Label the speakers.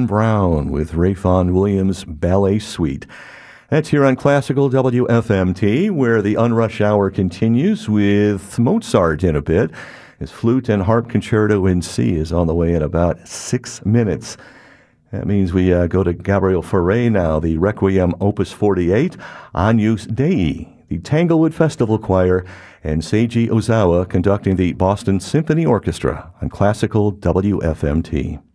Speaker 1: Brown with Ralph Vaughan Williams' Ballet Suite. That's here on Classical WFMT, where the Unrush Hour continues with Mozart in a bit. His Flute and Harp Concerto in C is on the way in about 6 minutes. That means we go to Gabriel Fauré now, the Requiem Opus 48, Agnus Dei, the Tanglewood Festival Choir, and Seiji Ozawa conducting the Boston Symphony Orchestra on Classical WFMT.